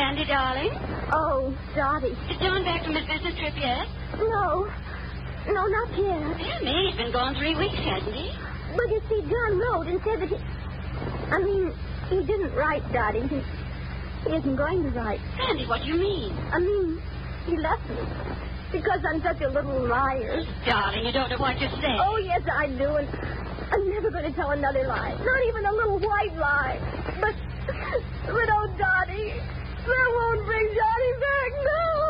Sandy, darling? Oh, Dottie. Is John back from his business trip yet? No. No, not yet. Dear me, he's been gone 3 weeks, hasn't he? But you see, John wrote and said that he didn't write, Dottie. He isn't going to write. Sandy, what do you mean? He left me. Because I'm such a little liar. Darling, you don't know what you're saying. Oh, yes, I do. And I'm never going to tell another lie. Not even a little white lie. But oh, Dottie, that won't bring Johnny back, no.